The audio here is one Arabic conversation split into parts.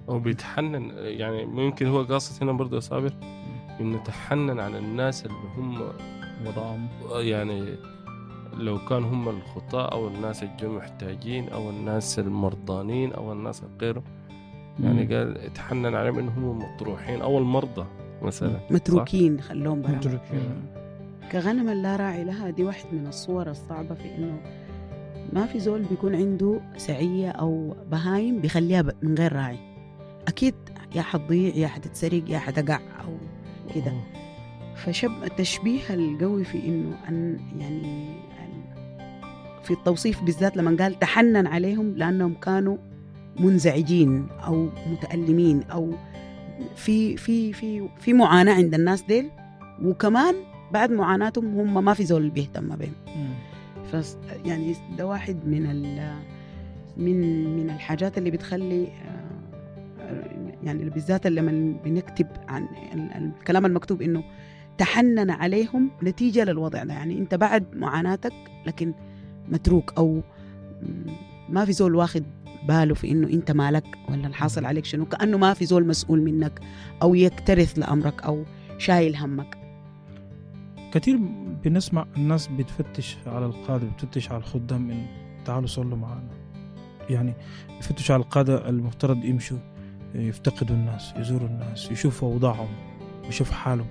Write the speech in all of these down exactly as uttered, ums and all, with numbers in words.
أو بيتحنن، يعني ممكن هو قاصد هنا برضه صابر إنه تحنن على الناس اللي هم وضعهم، يعني لو كان هم الخطاء أو الناس الجو محتاجين أو الناس المرضانين أو الناس غيره، يعني قال تحنن عليهم إنهم مطروحين أو المرضى مثلا متروكين، خلوهم برا متروكين كغنم لا راعي لها. دي واحد من الصور الصعبة في إنه ما في زول بيكون عنده سعية أو بهايم بيخليها من غير راعي، أكيد يا حتضيع يا حتتسرق يا حتقع أو كده. فشب التشبيه القوي في إنه أن يعني في التوصيف بالذات لما قال تحنن عليهم لأنهم كانوا منزعجين أو متألمين أو في في في في معاناة عند الناس ديل، وكمان بعد معاناتهم هم ما في زول بيهتم بهم. ف يعني ده واحد من ال من من الحاجات اللي بتخلي يعني بالذات لما بنكتب عن الكلام المكتوب إنه تحنن عليهم نتيجة للوضع ده، يعني أنت بعد معاناتك لكن متروك أو ما في زول واخد باله في إنه أنت مالك ولا الحاصل عليك شنو، كأنه ما في زول مسؤول منك أو يكترث لأمرك أو شايل همك. كثير بنسمع الناس بتفتش على القادة، بتفتش على الخدام إن تعالوا صلوا معنا، يعني بفتش على القادة المفترض يمشوا يفتقدوا الناس، يزوروا الناس، يشوفوا أوضاعهم، يشوفوا حالهم.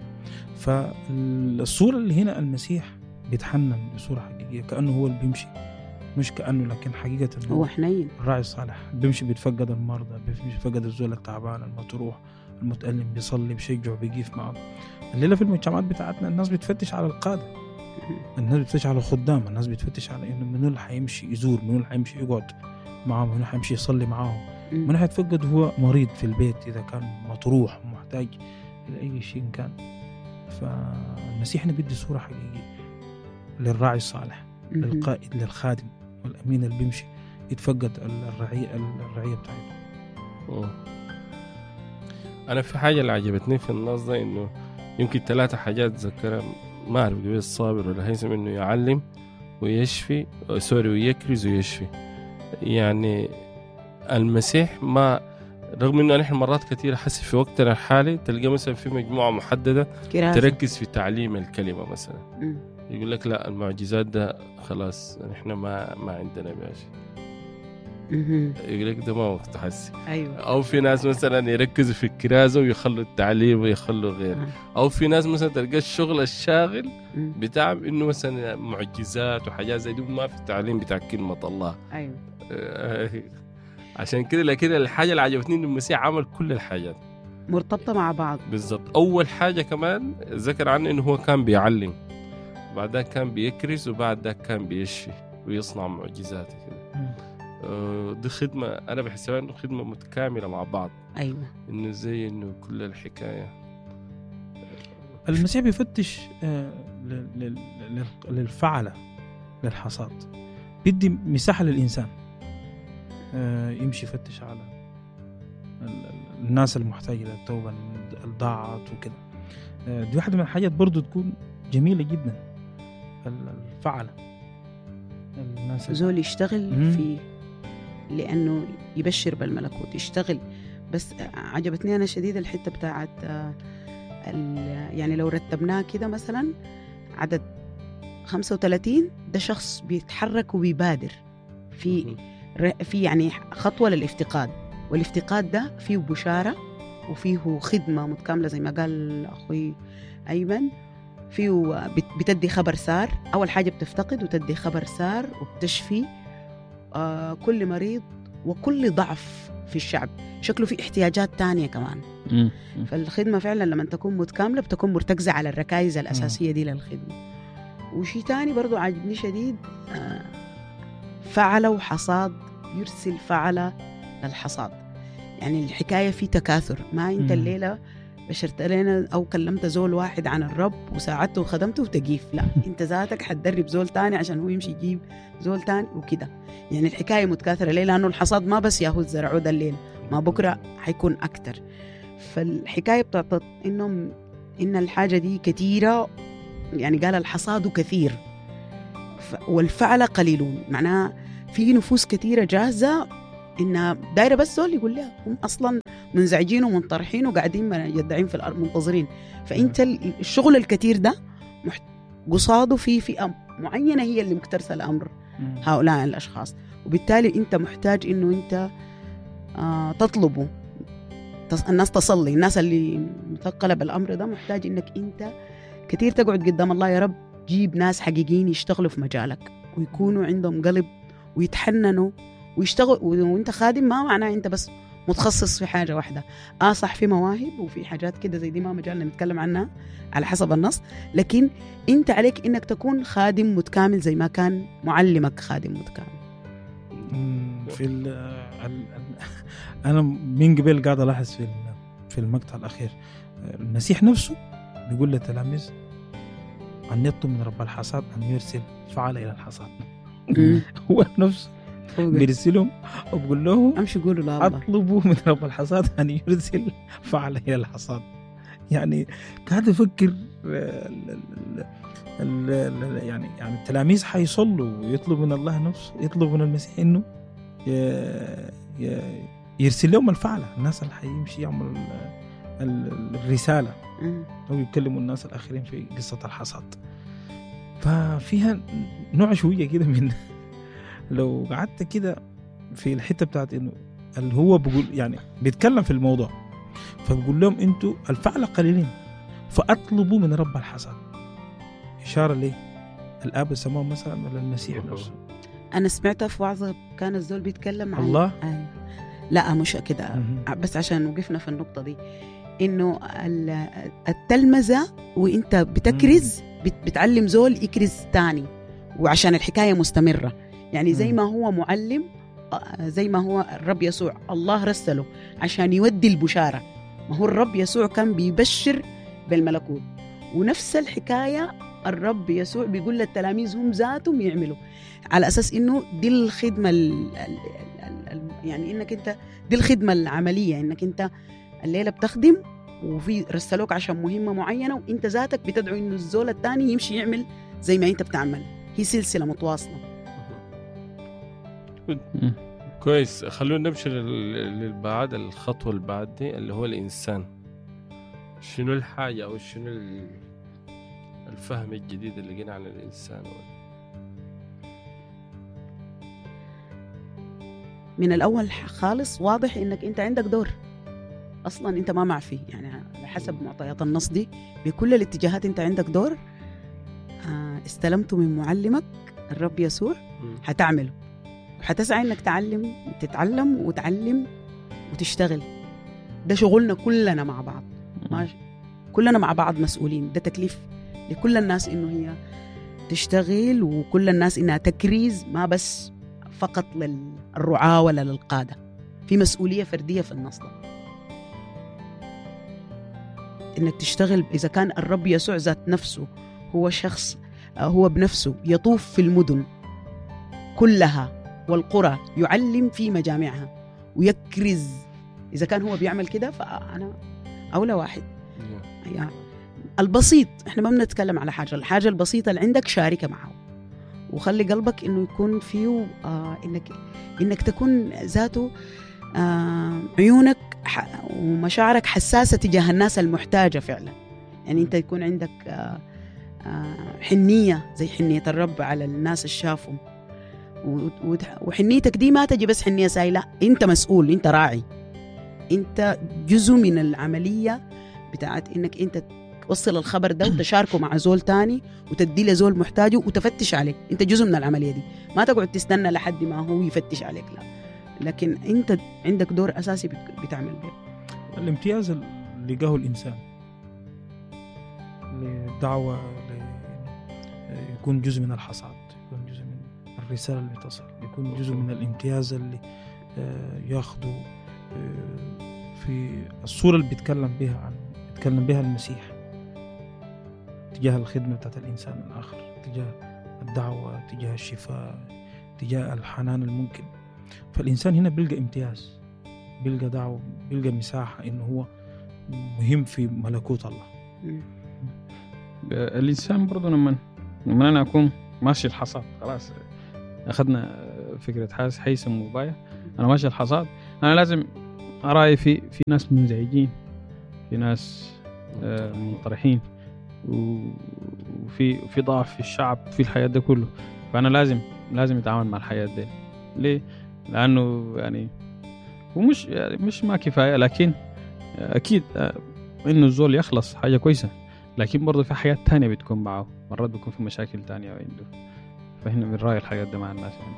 فالصورة اللي هنا المسيح بيتحنن بصورة حقيقية كأنه هو اللي بيمشي، مش كأنه لكن حقيقة هو حنين الراعي الصالح بيمشي بيتفقد المرضى، بيتفقد الزول التعبان المطروح المتألم، بيصلي بيشجع بيقيف معه. الليلة في المجتمعات بتاعتنا الناس بتفتش على القادة، الناس بتفتش على الخدام، الناس بتفتش على إنه منو اللي حيمشي يزور، منو اللي حيمشي يقعد معهم، منو حيمشي يصلي معهم، منو حيتفقد هو مريض في البيت إذا كان مطروح ومحتاج لأي شيء كان. فالمسيح بيدي صورة حقيقية للراعي الصالح، للقائد، للخادم والأمين اللي بيمشي يتفقد الرعية الرعية بتاعته. أوه. أنا في حاجة اللي عجبتني في النص ده إنه يمكن ثلاثة حاجات ذكرها، ما أعرف قبل الصابر ولا هيثم، إنه يعلم ويشفي سوري ويكرز ويشفي. يعني المسيح ما رغم إنه نحن مرات كثيرة حس في وقتنا الحالي تلقى مثلا في مجموعة محددة كراسة. تركز في تعليم الكلمة مثلا م. يقول لك لا المعجزات ده خلاص نحن ما ما عندنا باشي، يقول لك ده ما وقت حسي. أيوة. أو في ناس مثلا يركزوا في الكرازة ويخلوا التعليم ويخلوا غير أه. أو في ناس مثلا تلقى الشغل الشاغل بتاع إنه مثلا معجزات وحاجات زي دي ما في التعليم بتاع كلمة الله. أيوة. عشان كده لكن الحاجة اللي عجبتني إنه المسيح عمل كل الحاجات مرتبطة مع بعض بالضبط. أول حاجة كمان ذكر عنه إنه هو كان بيعلم، بعدها كان بيكرز، وبعدها كان بيشفي ويصنع معجزات كده. أه دي خدمة أنا بحسها إنه خدمة متكاملة مع بعض. أيوة. إنه زي إنه كل الحكاية المسيح بيفتش آه للفعلة للحصاد، بيدي مساحة للإنسان آه يمشي يفتش على الناس المحتاجة للتوبة الضاعت وكده. آه دي واحدة من الحاجات برضو تكون جميلة جدا، الفعلة الناس زول يشتغل فيه لأنه يبشر بالملكوت يشتغل. بس عجبتني أنا شديد الحتة بتاعت آه يعني لو رتبناه كده مثلا عدد خمسة وثلاثين ده شخص بيتحرك وبيبادر في في يعني خطوة للافتقاد، والافتقاد ده فيه بشارة وفيه خدمة متكاملة زي ما قال أخوي أيمن، فيه بتدي خبر سار. أول حاجة بتفتقد وتدي خبر سار وبتشفي آه كل مريض وكل ضعف في الشعب، شكله في احتياجات تانية كمان. م- م. فالخدمة فعلا لما تكون متكاملة بتكون مرتكزة على الركائز الأساسية دي للخدمة. وشي تاني برضو عجبني شديد آه فعل وحصاد، يرسل فعل للحصاد. يعني الحكاية في تكاثر، ما انت م. الليلة بشرت لنا أو كلمت زول واحد عن الرب وساعدته وخدمته وتجيف، لا انت ذاتك حتدرب زول تاني عشان هو يمشي يجيب زول تاني وكده. يعني الحكاية متكاثرة ليه؟ لأنه الحصاد ما بس ياهو الزرعو ده الليل، ما بكرة حيكون أكتر. فالحكاية بتعطت إنهم إن الحاجة دي كثيرة، يعني قال الحصاد كثير والفعل قليلون، معناها في نفوس كثيرة جاهزة إنها دايرة بس زول يقول لها، هم أصلا منزعجين ومنطرحين وقاعدين يدعين في الأرض منتظرين. فأنت الشغل الكتير ده قصاده في فئة معينة هي اللي مكترثة الأمر هؤلاء الأشخاص، وبالتالي أنت محتاج إنه أنت آه تطلبه. الناس تصلي، الناس اللي مثقلة بالأمر ده محتاج إنك أنت كتير تقعد قدام الله، يا رب جيب ناس حقيقيين يشتغلوا في مجالك ويكونوا عندهم قلب ويتحننوا ويشتغل. وانت خادم ما معناه انت بس متخصص في حاجة واحدة. اه صح في مواهب وفي حاجات كده زي دي ما مجالنا نتكلم عنها على حسب النص، لكن انت عليك انك تكون خادم متكامل زي ما كان معلمك خادم متكامل. في ال ال انا من قبل قاعد الاحظ في في المقطع الاخير المسيح نفسه بيقول للتلاميذ ان يطلب من رب الحصاد ان يرسل فعل الى الحصاد. هو نفسه بيرسلهم وبقول لهم امشي قولوا لا اطلبوا من رب الحصاد ان يرسل فعل الى الحصاد. يعني قاعد افكر ال ال ال يعني يعني التلاميذ حيصلوا ويطلبوا من الله نفسه، يطلبوا من المسيح انه يرسل لهم الفعل، الناس اللي حيمشي يعمل الرساله او يكلموا الناس الاخرين في قصه الحصاد. ففيها نوع شويه كده من لو قعدت كده في الحته بتاعت انه اللي هو بيقول يعني بيتكلم في الموضوع، فبقول لهم انتوا الفعل قليلين فاطلبوا من رب الحصاد، اشاره ليه الاب السماوي مثلا ولا المسيح نفسه. انا سمعتها في وعظه كان الزول بيتكلم عن الله آه. لا مش كده، بس عشان وقفنا في النقطه دي انه التلمذه وانت بتكرز بتعلم زول يكرز تاني، وعشان الحكايه مستمره. يعني زي ما هو معلم، زي ما هو الرب يسوع الله رسله عشان يودي البشاره، ما هو الرب يسوع كان بيبشر بالملكوت، ونفس الحكايه الرب يسوع بيقول للتلاميذ هم ذاتهم يعملوا على اساس انه دي الخدمه ال ال يعني انك انت دي الخدمه العمليه، انك انت الليله بتخدم وفي رسلوك عشان مهمه معينه، وانت ذاتك بتدعو انه الزول الثاني يمشي يعمل زي ما انت بتعمل. هي سلسله متواصله. كويس، خلونا نمشي للبعد الخطوه اللي بعد دي اللي هو الانسان. شنو الحاجه او شنو الفهم الجديد اللي جينا عن الانسان؟ من الاول خالص واضح انك انت عندك دور اصلا انت ما معفي، يعني على حسب معطيات النص دي بكل الاتجاهات انت عندك دور. استلمته من معلمك الرب يسوع هتعمله، وحتسعى انك تعلم تتعلم وتعلم وتشتغل. ده شغلنا كلنا مع بعض، ماشي؟ كلنا مع بعض مسؤولين. ده تكليف لكل الناس انه هي تشتغل، وكل الناس انها تكريز، ما بس فقط للرعاة ولا للقادة. في مسؤولية فردية في النص ده انك تشتغل. اذا كان الرب يسوع ذات نفسه هو شخص هو بنفسه يطوف في المدن كلها والقرى يعلم في مجامعها ويكرز، إذا كان هو بيعمل كده فأنا أولى واحد. يعني البسيط، إحنا ما بنتكلم على حاجة، الحاجة البسيطة اللي عندك شاركة معه، وخلي قلبك إنه يكون فيه آه إنك إنك تكون ذاته آه عيونك ومشاعرك حساسة تجاه الناس المحتاجة فعلا. يعني أنت يكون عندك آه آه حنية زي حنية الرب على الناس الشافهم، وحنيتك دي ما تجي بس حنية سايلة، انت مسؤول، انت راعي، انت جزء من العملية بتاعت انك انت توصل الخبر ده وتشاركه مع زول تاني وتدي له زول محتاجه وتفتش عليك. انت جزء من العملية دي، ما تقعد تستنى لحد ما هو يفتش عليك، لا، لكن انت عندك دور اساسي بتعمل به. الامتياز اللي جاه الانسان للدعوة يكون جزء من الحصاد، يكون جزء من الرسالة اللي بتصل، يكون جزء من الامتياز اللي ياخده في الصورة اللي بيتكلم بها عن بيتكلم بها المسيح تجاه الخدمة بتاعت الإنسان الآخر، تجاه الدعوة، تجاه الشفاء، تجاه الحنان الممكن. فالإنسان هنا بيلقى امتياز، بيلقى دعوة، بيلقى مساحة إنه هو مهم في ملكوت الله. الإنسان برضو لما لما أنا أكون ماشي الحصاد، خلاص أخذنا فكرة حيثم وباية، أنا ماشي الحصاد، أنا لازم رأيي في في ناس منزعجين، في ناس آه منطرحين، وفي في ضعف في الشعب في الحياة ده كله. فأنا لازم لازم يتعامل مع الحياة دي. ليه؟ لأنه يعني ومش يعني مش ما كفاية، لكن أكيد إنه الزول يخلص حاجة كويسة، لكن برضو في حياة تانية بتكون معه، مرات بيكون في مشاكل تانية عنده. فهنا من رأي الحياة دي مع الناس يعني.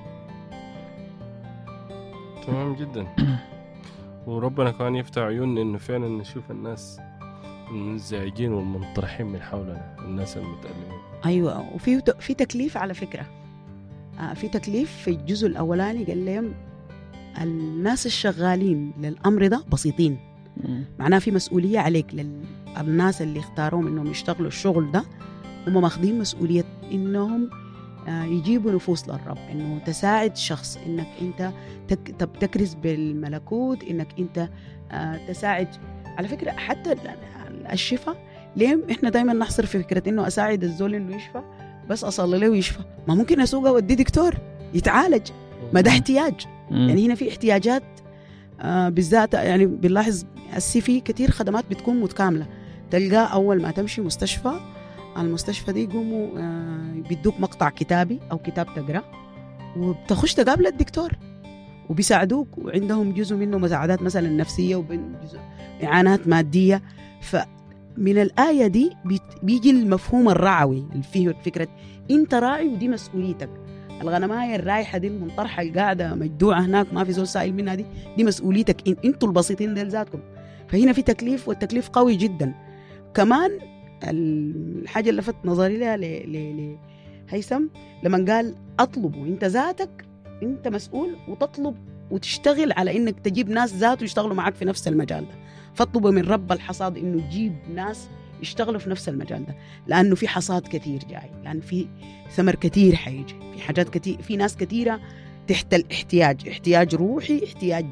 تمام جدا. وربنا كمان يفتح عيوننا إنه فعلا نشوف الناس المنزعجين والمنطرحين من حولنا، الناس المتألمين. أيوة. وفي في تكليف على فكرة، آه في تكليف في الجزء الأولاني قال لهم الناس الشغالين للأمر ده بسيطين، معناه في مسؤولية عليك. للناس اللي اختاروهم إنهم يشتغلوا الشغل ده هم ماخدين مسؤولية إنهم آه يجيبوا نفوس للرب، إنه تساعد شخص، إنك أنت تك تكرز بالملكوت، إنك أنت آه تساعد. على فكرة حتى الشفاء ليه إحنا دايما نحصر في فكرة إنه أساعد الزول إنه يشفى بس أصلي له ويشفى؟ ما ممكن أسوقه وأدي دكتور يتعالج، ما ده احتياج. يعني هنا في احتياجات آه بالذات، يعني بنلاحظ السي في كتير خدمات بتكون متكاملة. تلقى أول ما تمشي مستشفى، المستشفى دي يقوموا آه بيدوك مقطع كتابي أو كتاب تقرأ، وبتخش تقابل الدكتور وبيساعدوك، وعندهم جزء منه مساعدات مثلا نفسية وجزء إعانات مادية. فمن الآية دي بيجي المفهوم الرعوي اللي فيه فكرة أنت راعي ودي مسؤوليتك. الغنماية الرايحة دي المنطرحة القاعدة مجدوعة هناك ما في زول سائل منها، دي دي مسؤوليتك إن انتوا البسيطين دي ذاتكم. فهنا في تكليف، والتكليف قوي جدا. كمان الحاجة اللي لفت نظري لها لهيثم لما قال أطلبوا، انت ذاتك انت مسؤول وتطلب وتشتغل على انك تجيب ناس ذاته يشتغلوا معك في نفس المجال ده. فاطلبوا من رب الحصاد انه يجيب ناس يشتغلوا في نفس المجال ده، لانه في حصاد كتير جاي، لان في ثمر كتير حيجي، في حاجات كتير، في ناس كتيرة تحت الاحتياج، احتياج روحي، احتياج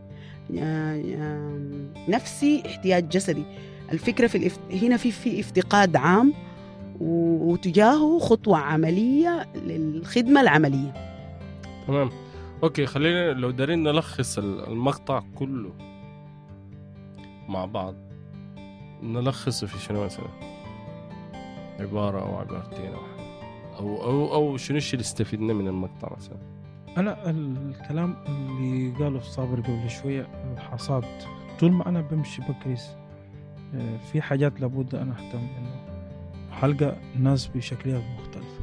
نفسي، احتياج جسدي. الفكرة في الافت... هنا في في افتقاد عام وتجاهه خطوة عملية للخدمة العملية. تمام. اوكي، خلينا لو دارين نلخص المقطع كله مع بعض، نلخصه في شنو مثلا؟ عبارة أو عبارتين أو أو أو شنو الشيء اللي استفدنا من المقطع مثلا؟ أنا الكلام اللي قاله الصابر قبل شوية، الحصاد، طول ما أنا بمشي بكريس في حاجات لابد أنا أهتم إنه حلقة ناس بشكليات مختلفة،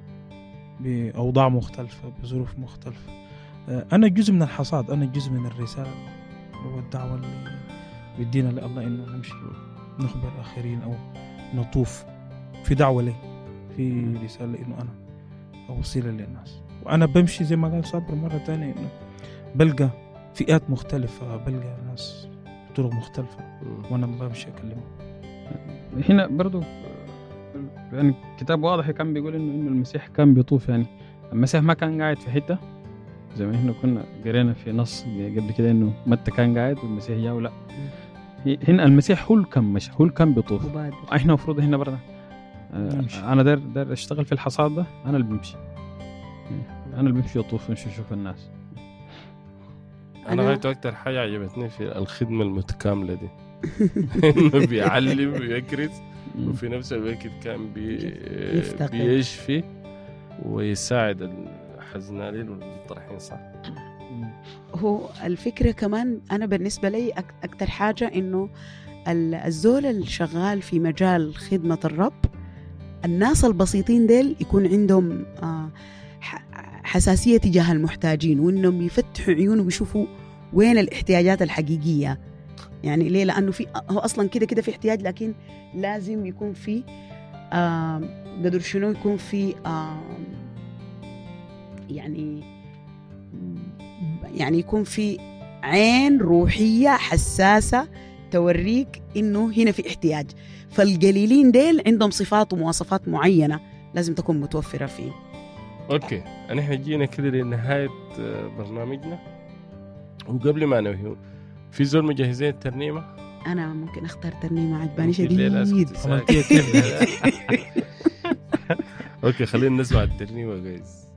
بأوضاع مختلفة، بظروف مختلفة. أنا جزء من الحصاد، أنا جزء من الرسالة والدعوة اللي بدينا لله إنه نمشي نخبر الآخرين أو نطوف في دعوة لي، في رسالة إنه أنا أوصيها للناس. وأنا بمشي زي ما قال صابر مرة تانية إنه بلقى فئات مختلفة، بلقى ناس طرق مختلفة وأنا بمشي أكلمهم. هنا برضو يعني كتاب واضح كان بيقول إنه إنه المسيح كان بيطوف. يعني المسيح ما كان قاعد في حتة زي ما إحنا كنا قرينا في نص قبل كده إنه متى كان قاعد والمسيح جاء ولا. هنا المسيح هو كان مش هو كان بيطوف. إحنا مفروض هنا برضه آه أنا دار دار أشتغل في الحصاد ده، أنا اللي بمشي أنا اللي بمشي أطوف ونشوف شوف الناس. أنا غايته أكتر حاجة عجبتني في الخدمة المتكاملة دي إنه بيعلم ويكرز وفي نفس الوقت كان بي بيشفي ويساعد الحزنالين والمطرحين. صح. هو الفكرة كمان أنا بالنسبة لي أكتر حاجة إنه الزول الشغال في مجال خدمة الرب، الناس البسيطين ديل يكون عندهم حساسية تجاه المحتاجين، وإنهم يفتحوا عيونهم ويشوفوا وين الاحتياجات الحقيقية. يعني ليه؟ لأنه في هو أصلا كده كده في احتياج، لكن لازم يكون في قدر شنو يكون في يعني يعني يكون في عين روحية حساسة توريك إنه هنا في احتياج. فالقليلين ديل عندهم صفات ومواصفات معينة لازم تكون متوفرة فيه. أوكي، نحن جينا كده لنهاية برنامجنا، وقبل ما ننهي في زول مجهزين الترنيمة. أنا ممكن أختار ترنيمة عجباني شديد. أوكي، خلينا نسمع الترنيمة جايز.